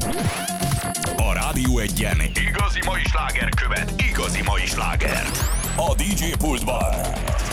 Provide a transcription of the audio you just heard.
A Rádió Egyen igazi mai sláger követ igazi mai slágert. A DJ pultban